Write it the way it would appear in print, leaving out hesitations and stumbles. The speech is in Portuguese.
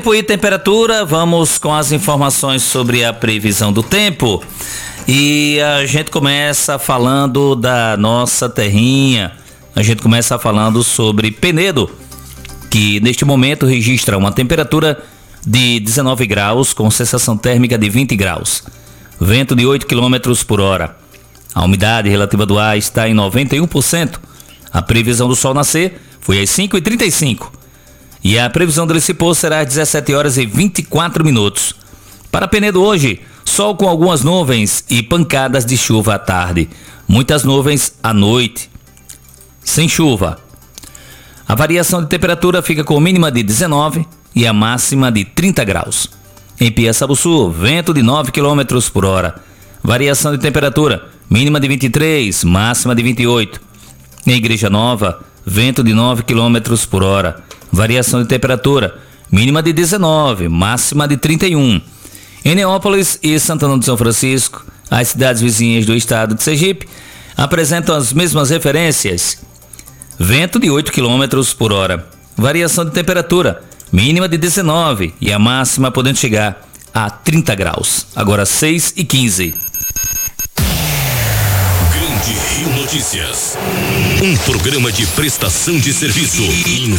Tempo e temperatura, vamos com as informações sobre a previsão do tempo. E a gente começa falando da nossa terrinha. A gente começa falando sobre Penedo, que neste momento registra uma temperatura de 19 graus com sensação térmica de 20 graus. Vento de 8 km por hora. A umidade relativa do ar está em 91%. A previsão do sol nascer foi às 5h35. E a previsão dele se pôr será às 17 horas e 24 minutos. Para Penedo hoje, sol com algumas nuvens e pancadas de chuva à tarde. Muitas nuvens à noite, sem chuva. A variação de temperatura fica com mínima de 19 e a máxima de 30 graus. Em Piaçabuçu, vento de 9 km por hora. Variação de temperatura, mínima de 23, máxima de 28. Em Igreja Nova, vento de 9 km por hora. Variação de temperatura, mínima de 19, máxima de 31. Em Neópolis e Santana do São Francisco, as cidades vizinhas do estado de Sergipe apresentam as mesmas referências. Vento de 8 km por hora. Variação de temperatura, mínima de 19 e a máxima podendo chegar a 30 graus. Agora 6h15. Grande Rio Notícias. Um programa de prestação de serviço.